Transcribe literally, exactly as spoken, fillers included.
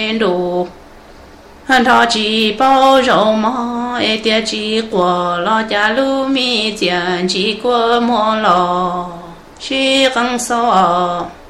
đủ hắn thọ chỉ bao rau mà e tia chỉ qua lo cha lu mi tiền chỉ qua mua lo chỉ căng sao